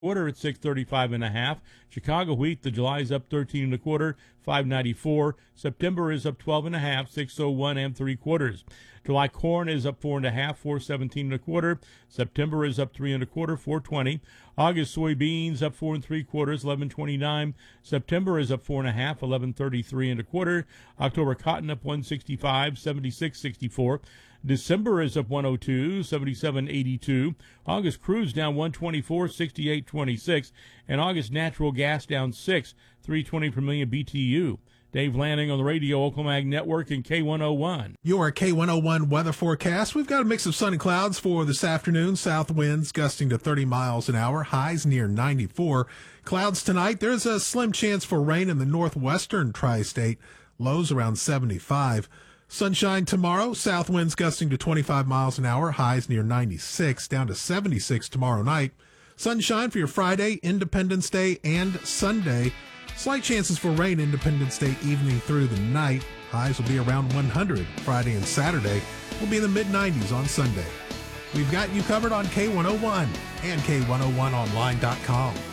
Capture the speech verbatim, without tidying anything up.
quarter at six thirty-five and a half. Chicago wheat, the July is up thirteen and a quarter, five ninety-four. September is up twelve and a half, six oh one and three quarters. July corn is up four and a half, four seventeen and a quarter. September is up three and a quarter, four twenty. August soybeans up four and three quarters, eleven twenty-nine. September is up four and a half, eleven thirty-three and a quarter. October cotton up one sixty-five, seventy-six sixty-four. December is up one oh two, seventy-seven eighty-two. August crude down one twenty-four, sixty-eight twenty-six. And August natural gas down six, three twenty per million B T U. Dave Lanning on the radio, Oklahoma Ag Network, and K one oh one. Your K one oh one weather forecast. We've got a mix of sun and clouds for this afternoon. South winds gusting to thirty miles an hour. Highs near ninety-four. Clouds tonight. There's a slim chance for rain in the northwestern tri-state. Lows around seventy-five. Sunshine tomorrow. South winds gusting to twenty-five miles an hour. Highs near ninety-six. Down to seventy-six tomorrow night. Sunshine for your Friday, Independence Day, and Sunday. Slight chances for rain Independence Day evening through the night. Highs will be around one hundred. Friday and Saturday will be in the mid nineties on Sunday. We've got you covered on K one oh one and K one oh one online dot com.